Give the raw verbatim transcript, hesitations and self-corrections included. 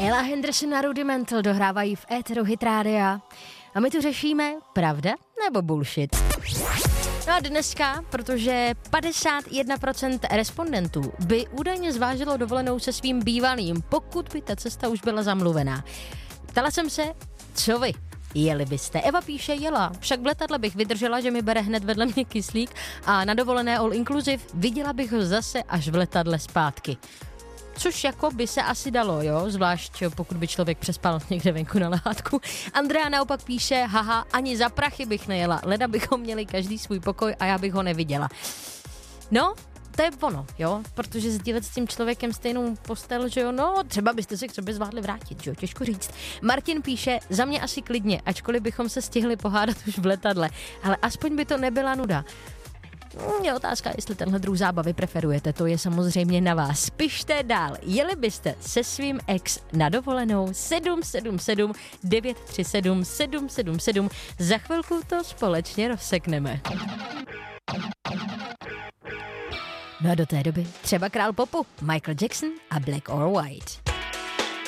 Ella Henderson a Rudimental dohrávají v éteru Hit Rádia. A my tu řešíme pravda nebo bullshit. No a dneska, protože padesát jedna procent respondentů by údajně zvážilo dovolenou se svým bývalým, pokud by ta cesta už byla zamluvená. Ptala jsem se, co vy? Jeli byste? Eva píše, jela. Však v letadle bych vydržela, že mi bere hned vedle mě kyslík a na dovolené all inclusive viděla bych ho zase až v letadle zpátky. Což jako by se asi dalo, jo, zvlášť pokud by člověk přespal někde venku na lehátku. Andrea naopak píše, haha, ani za prachy bych nejela, leda bychom měli každý svůj pokoj a já bych ho neviděla. No, to je ono, jo, protože sdílet s tím člověkem stejnou postel, že jo, no, třeba byste se k sobě zvládli vrátit, že jo, těžko říct. Martin píše, za mě asi klidně, ačkoliv bychom se stihli pohádat už v letadle, ale aspoň by to nebyla nuda. Je otázka, jestli tenhle druh zábavy preferujete, to je samozřejmě na vás. Pište dál, jeli byste se svým ex na dovolenou sedm sedm sedm devět tři sedm sedm sedm sedm. Za chvilku to společně rozsekneme. No a do té doby třeba král popu Michael Jackson a Black or White.